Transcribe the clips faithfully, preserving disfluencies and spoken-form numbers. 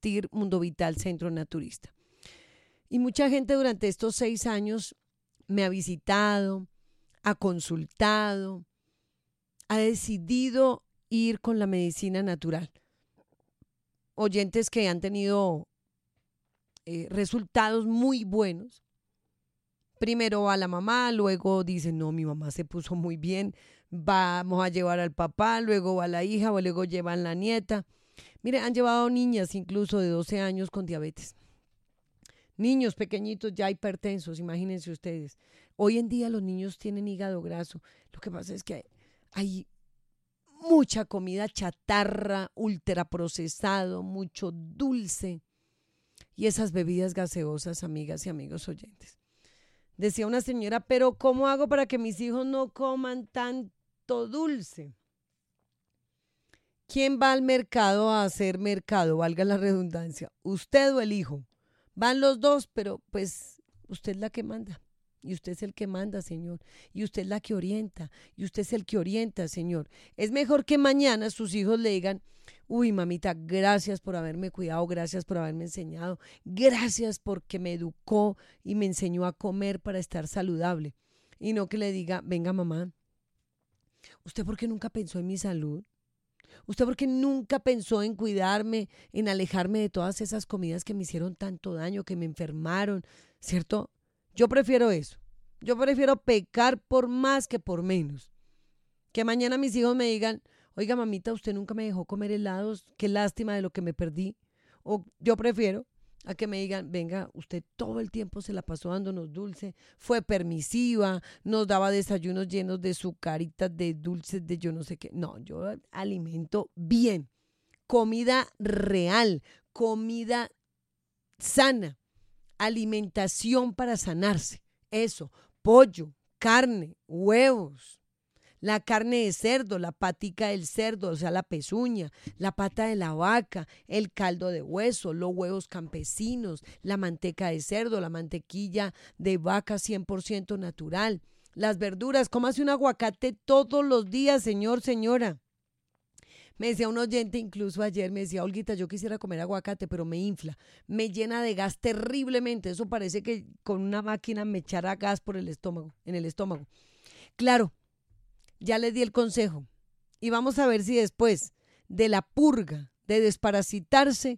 compartir Mundo Vital Centro Naturista. Y mucha gente durante estos seis años me ha visitado, ha consultado, ha decidido ir con la medicina natural. Oyentes que han tenido eh, resultados muy buenos. Primero va la mamá, luego dicen, no, mi mamá se puso muy bien, vamos a llevar al papá, luego va la hija, luego llevan la nieta. Mire, han llevado niñas incluso de doce años con diabetes. Niños pequeñitos ya hipertensos, imagínense ustedes. Hoy en día los niños tienen hígado graso. Lo que pasa es que hay, hay mucha comida chatarra, ultraprocesado, mucho dulce y esas bebidas gaseosas, amigas y amigos oyentes. Decía una señora, pero ¿cómo hago para que mis hijos no coman tanto dulce? ¿Quién va al mercado a hacer mercado? Valga la redundancia. ¿Usted o el hijo? Van los dos, pero pues usted es la que manda. Y usted es el que manda, Señor. Y usted es la que orienta. Y usted es el que orienta, Señor. Es mejor que mañana sus hijos le digan, uy, mamita, gracias por haberme cuidado, gracias por haberme enseñado, gracias porque me educó y me enseñó a comer para estar saludable. Y no que le diga, venga, mamá, ¿usted por qué nunca pensó en mi salud? ¿Usted por qué nunca pensó en cuidarme, en alejarme de todas esas comidas que me hicieron tanto daño, que me enfermaron, ¿cierto? Yo prefiero eso. Yo prefiero pecar por más que por menos. Que mañana mis hijos me digan, oiga, mamita, usted nunca me dejó comer helados, qué lástima de lo que me perdí. O yo prefiero a que me digan, venga, usted todo el tiempo se la pasó dándonos dulce, fue permisiva, nos daba desayunos llenos de sucaritas, de dulces, de yo no sé qué. No, yo alimento bien, comida real, comida sana, alimentación para sanarse. Eso, pollo, carne, huevos. La carne de cerdo, la patica del cerdo, o sea, la pezuña, la pata de la vaca, el caldo de hueso, los huevos campesinos, la manteca de cerdo, la mantequilla de vaca cien por ciento natural, las verduras, cómase un aguacate todos los días, señor, señora. Me decía un oyente incluso ayer, me decía, Olguita, yo quisiera comer aguacate, pero me infla, me llena de gas terriblemente, eso parece que con una máquina me echara gas por el estómago, en el estómago. Claro. Ya les di el consejo y vamos a ver si después de la purga, de desparasitarse,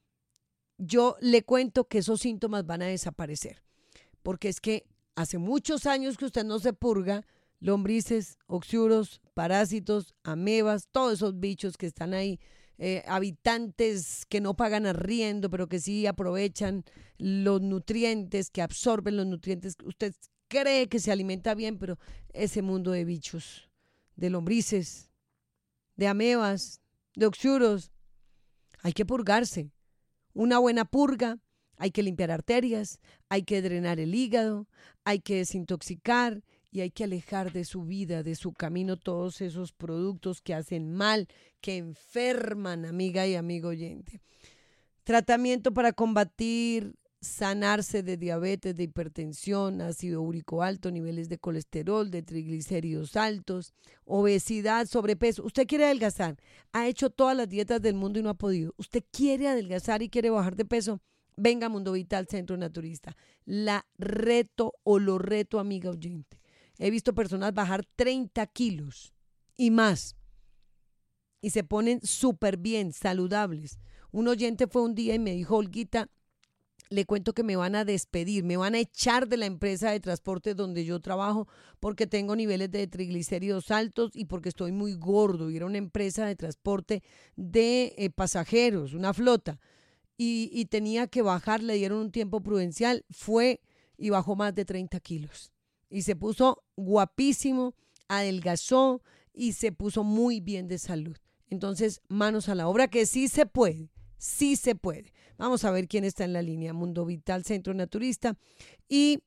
yo le cuento que esos síntomas van a desaparecer. Porque es que hace muchos años que usted no se purga, lombrices, oxiuros, parásitos, amebas, todos esos bichos que están ahí, eh, habitantes que no pagan arriendo, pero que sí aprovechan los nutrientes, que absorben los nutrientes. Usted cree que se alimenta bien, pero ese mundo de bichos, de lombrices, de amebas, de oxiuros, hay que purgarse. Una buena purga, hay que limpiar arterias, hay que drenar el hígado, hay que desintoxicar y hay que alejar de su vida, de su camino, todos esos productos que hacen mal, que enferman, amiga y amigo oyente. Tratamiento para combatir, sanarse de diabetes, de hipertensión, ácido úrico alto, niveles de colesterol, de triglicéridos altos, obesidad, sobrepeso. Usted quiere adelgazar, ha hecho todas las dietas del mundo y no ha podido. Usted quiere adelgazar y quiere bajar de peso. Venga a Mundo Vital Centro Naturista. La reto o lo reto, amiga oyente. He visto personas bajar treinta kilos y más y se ponen súper bien, saludables. Un oyente fue un día y me dijo, Olguita, le cuento que me van a despedir, me van a echar de la empresa de transporte donde yo trabajo porque tengo niveles de triglicéridos altos y porque estoy muy gordo. Y era una empresa de transporte de eh, pasajeros, una flota. Y, y tenía que bajar, le dieron un tiempo prudencial, fue y bajó más de treinta kilos. Y se puso guapísimo, adelgazó y se puso muy bien de salud. Entonces, manos a la obra, que sí se puede, sí se puede. Vamos a ver quién está en la línea. Mundo Vital Centro Naturista y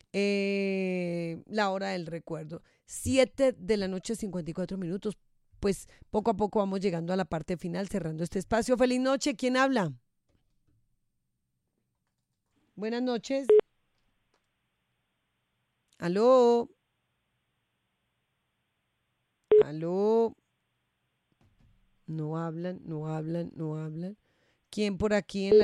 eh, la hora del recuerdo. Siete de la noche, cincuenta y cuatro minutos. Pues poco a poco vamos llegando a la parte final, cerrando este espacio. Feliz noche. ¿Quién habla? Buenas noches. Aló. Aló. No hablan, no hablan, no hablan. ¿Quién por aquí en la